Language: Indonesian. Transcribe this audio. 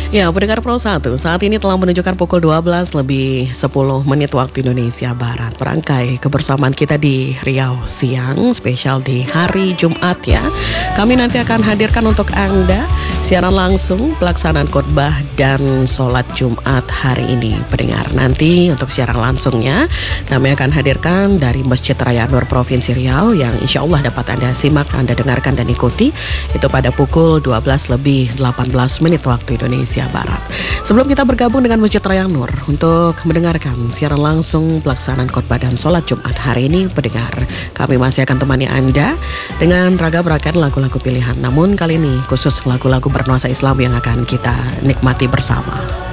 Ya, pendengar Pro 1, saat ini telah menunjukkan pukul 12 lebih 10 menit waktu Indonesia Barat. Perangkai kebersamaan kita di Riau Siang, spesial di hari Jumat ya. Kami nanti akan hadirkan untuk Anda siaran langsung pelaksanaan khotbah dan sholat Jumat hari ini. Pendengar, nanti untuk siaran langsungnya kami akan hadirkan dari Masjid Raya Nur Provinsi Riau yang insya Allah dapat Anda simak, Anda dengarkan dan ikuti. Itu pada pukul 12 lebih 18 menit waktu Indonesia Barat. Sebelum kita bergabung dengan Masjid Raya Nur untuk mendengarkan siaran langsung pelaksanaan khotbah dan sholat Jumat hari ini, pendengar, kami masih akan temani Anda dengan ragam-ragam lagu-lagu pilihan. Namun kali ini khusus lagu-lagu bernuansa Islam yang akan kita nikmati bersama.